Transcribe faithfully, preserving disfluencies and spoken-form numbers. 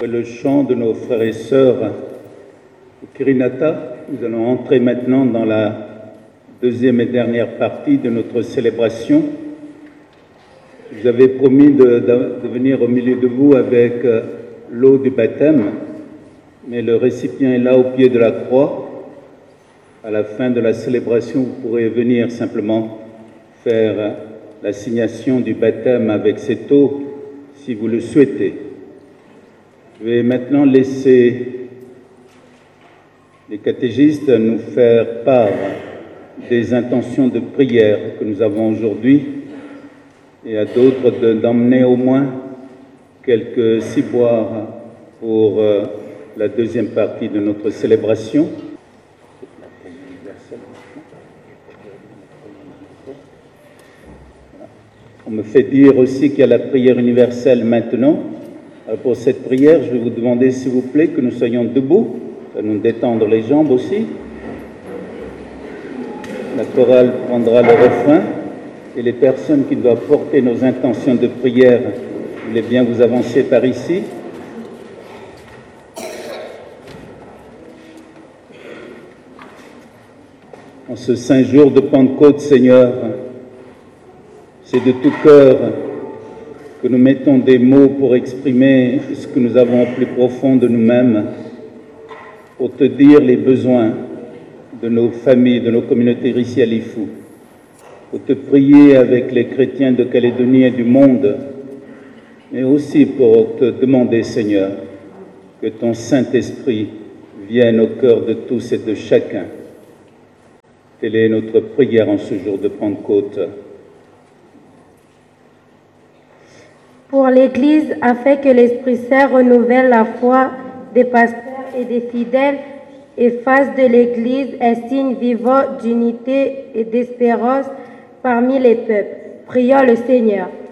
Après le chant de nos frères et sœurs Kirinata, nous allons entrer maintenant dans la deuxième et dernière partie de notre célébration. Je vous avais promis de, de, de venir au milieu de vous avec euh, l'eau du baptême, mais le récipient est là au pied de la croix. À la fin de la célébration, vous pourrez venir simplement faire euh, l'assignation du baptême avec cette eau, si vous le souhaitez. Je vais maintenant laisser les catéchistes nous faire part des intentions de prière que nous avons aujourd'hui et à d'autres d'emmener au moins quelques ciboires pour euh, la deuxième partie de notre célébration. On me fait dire aussi qu'il y a la prière universelle maintenant. Alors pour cette prière, je vais vous demander s'il vous plaît que nous soyons debout. Ça va nous détendre les jambes aussi. La chorale prendra le refrain et les personnes qui doivent porter nos intentions de prière, vous voulez bien vous avancer par ici. En ce saint jour de Pentecôte, Seigneur, c'est de tout cœur que nous mettons des mots pour exprimer ce que nous avons au plus profond de nous-mêmes, pour te dire les besoins de nos familles, de nos communautés ici à Lifou, pour te prier avec les chrétiens de Calédonie et du monde, mais aussi pour te demander, Seigneur, que ton Saint-Esprit vienne au cœur de tous et de chacun. Telle est notre prière en ce jour de Pentecôte. Pour l'Église, afin que l'Esprit Saint renouvelle la foi des pasteurs et des fidèles et fasse de l'Église un signe vivant d'unité et d'espérance parmi les peuples. Prions le Seigneur.